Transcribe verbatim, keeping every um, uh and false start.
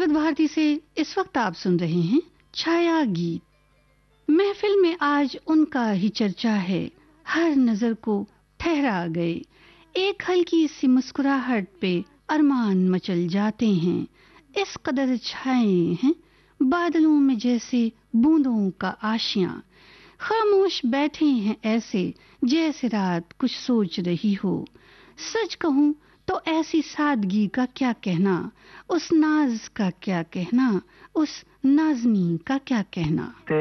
विविध भारती से इस वक्त आप सुन रहे हैं छाया गीत। महफिल में आज उनका ही चर्चा है, हर नजर को ठहरा गए। एक हल्की सी मुस्कुराहट पे अरमान मचल जाते हैं। इस कदर छाए हैं बादलों में जैसे बूंदों का आशियां। खामोश बैठे हैं ऐसे जैसे रात कुछ सोच रही हो। सच कहूं तो ऐसी सादगी का क्या कहना, उस नाज का क्या कहना, उस नाज़नी का क्या कहना।